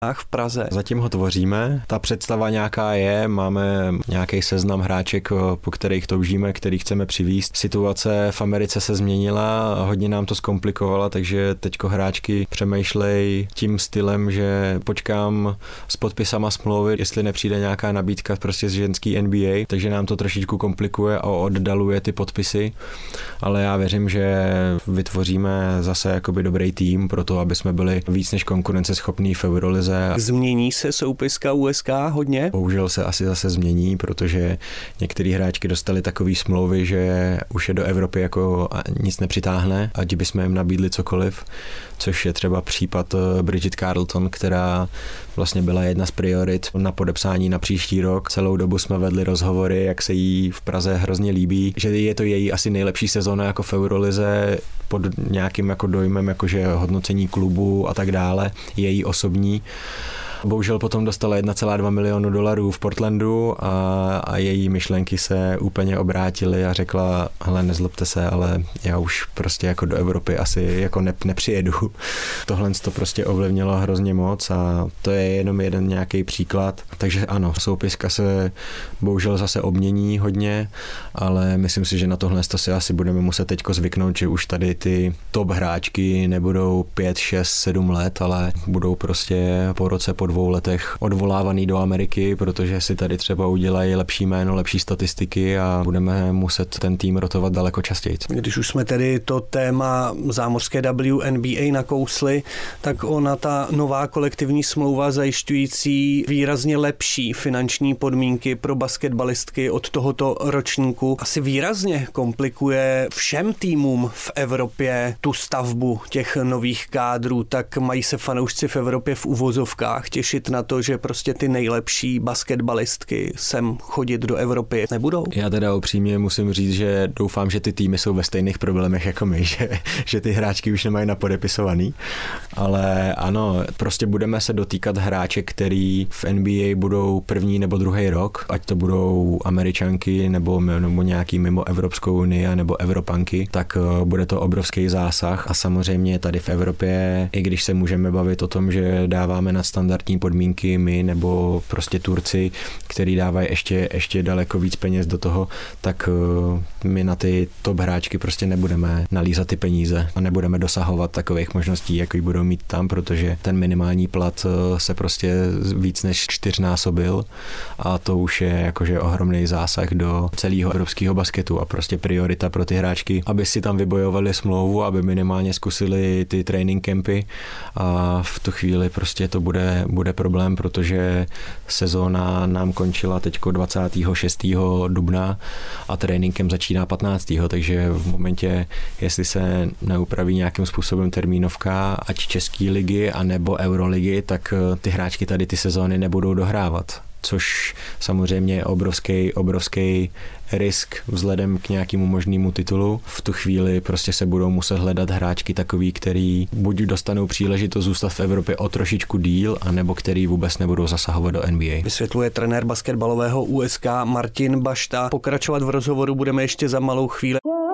v Praze? Zatím ho tvoříme. Ta představa nějaká je, máme nějaký seznam hráček, po kterých toužíme, který chceme přivést. Situace v Americe se změnila, hodně nám to zkomplikovala, takže teďko hráčky přemýšlej tím stylem, že počkám s podpisama smlouvy, jestli nepřijde nějaká nabídka prostě z ženský NBA, takže nám to trošičku komplikuje a oddaluje ty podpisy, ale já věřím, že vytvoříme zase jakoby dobrý tým pro to, aby jsme byli víc než konkurenceschopní v Eurolize. Změní se soupiska USK hodně? Bohužel se asi zase změní, protože některý hráčky dostali takový smlouvy, že už je do Evropy jako nic nepřitáhne, ať bychom jim nabídli cokoliv, což je třeba případ Bridget Carleton, která vlastně byla jedna z priorit na podepsání na příští rok. Celou dobu jsme vedli rozhovory, jak se jí v Praze hrozně líbí, že je to její asi nejlepší sezóna jako v Eurolize pod nějakým jako dojmem, jakože hodnocení klubu a tak dále, její osobní. Bohužel potom dostala $1,2 milionu v Portlandu a její myšlenky se úplně obrátily a řekla, hele, nezlobte se, ale já už prostě jako do Evropy asi jako nepřijedu. Tohle to prostě ovlivnilo hrozně moc a to je jenom jeden nějaký příklad. Takže ano, soupiska se bohužel zase obmění hodně, ale myslím si, že na tohle to si asi budeme muset teďko zvyknout, že už tady ty top hráčky nebudou 5, 6, 7 let, ale budou prostě po roce, po 2 letech odvolávaný do Ameriky, protože si tady třeba udělají lepší jméno, lepší statistiky a budeme muset ten tým rotovat daleko častěji. Když už jsme tedy to téma zámořské WNBA nakousli, tak ona ta nová kolektivní smlouva zajišťující výrazně lepší finanční podmínky pro basketbalistky od tohoto ročníku asi výrazně komplikuje všem týmům v Evropě tu stavbu těch nových kádrů, tak mají se fanoušci v Evropě v uvozovkách těšit na to, že prostě ty nejlepší basketbalistky sem chodit do Evropy nebudou? Já teda upřímně musím říct, že doufám, že ty týmy jsou ve stejných problémech jako my, že ty hráčky už nemají napodepisovaný, ale ano, prostě budeme se dotýkat hráček, který v NBA budou první nebo druhý rok, ať to budou Američanky nebo nějaký mimo Evropskou unii nebo Evropanky, tak bude to obrovský zásah a samozřejmě tady v Evropě, i když se můžeme bavit o tom, že dáváme nadstandardní podmínky my nebo prostě Turci, který dávají ještě daleko víc peněz do toho, tak my na ty top hráčky prostě nebudeme nalízat ty peníze a nebudeme dosahovat takových možností, jaký budou mít tam, protože ten minimální plat se prostě víc než 4násobil a to už je jakože ohromný zásah do celého evropského basketu a prostě priorita pro ty hráčky, aby si tam vybojovali smlouvu, aby minimálně zkusili ty training campy a v tu chvíli prostě to bude problém, protože sezóna nám končila teďko 26. dubna a trénink camp začíná 15. Takže v momentě, jestli se neupraví nějakým způsobem termínovka, ať české ligy, anebo Euroligy, tak ty hráčky tady ty sezóny nebudou dohrávat. Což samozřejmě je obrovský risk vzhledem k nějakému možnému titulu. V tu chvíli prostě se budou muset hledat hráčky takový, který buď dostanou příležitost zůstat v Evropě o trošičku díl, anebo který vůbec nebudou zasahovat do NBA. Vysvětluje trenér basketbalového USK Martin Bašta. Pokračovat v rozhovoru budeme ještě za malou chvíli.